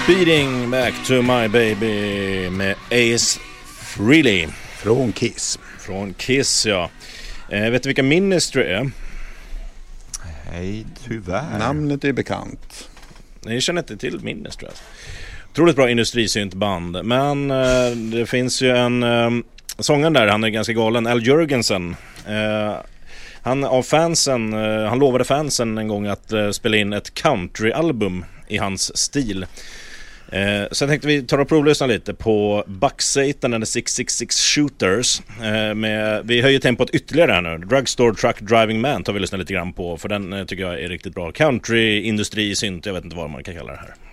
Beating Back to My Baby med Ace Frehley. Från Kiss. Från Kiss, ja. Vet du vilka Ministry är? Nej, tyvärr. Namnet är bekant. Jag känner inte till Ministry. Otroligt bra industrisyntband. Men det finns ju en sångaren där, han är ganska galen, Al Jurgensen. Han lovade fansen en gång att spela in ett countryalbum i hans stil. Så jag tänkte vi tar och provlyssna lite på Bucksatan and the 666 Shooters. Vi höjer tempot ytterligare här nu. Drugstore Truck Driving Man tar vi lyssna lite grann på, för den tycker jag är riktigt bra. Country, industri, synt, jag vet inte vad man kan kalla det här.